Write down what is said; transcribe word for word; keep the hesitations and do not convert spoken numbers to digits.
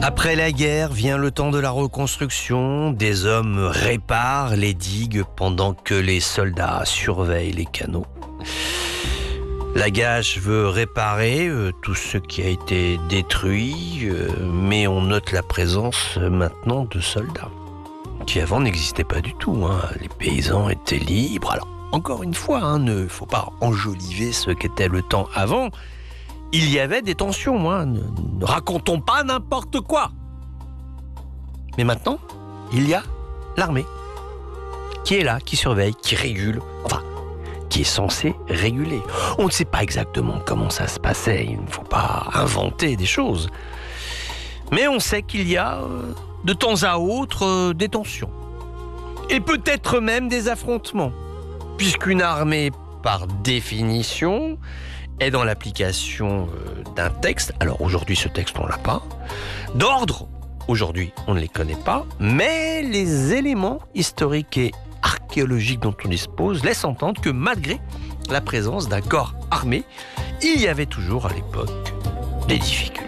Après la guerre vient le temps de la reconstruction. Des hommes réparent les digues pendant que les soldats surveillent les canaux. Lagache veut réparer euh, tout ce qui a été détruit, euh, mais on note la présence euh, maintenant de soldats, qui avant n'existaient pas du tout. Hein. Les paysans étaient libres. Alors, encore une fois, il hein, ne faut pas enjoliver ce qu'était le temps avant. Il y avait des tensions, hein. ne, ne racontons pas n'importe quoi. Mais maintenant, il y a l'armée qui est là, qui surveille, qui régule, enfin, qui est censé réguler. On ne sait pas exactement comment ça se passait, il ne faut pas inventer des choses. Mais on sait qu'il y a, euh, de temps à autre, euh, des tensions. Et peut-être même des affrontements. Puisqu'une armée, par définition, est dans l'application euh, d'un texte. Alors aujourd'hui, ce texte, on ne l'a pas. D'ordre, aujourd'hui, on ne les connaît pas. Mais les éléments historiques et archéologiques dont on dispose laissent entendre que malgré la présence d'un corps armé, il y avait toujours à l'époque des difficultés.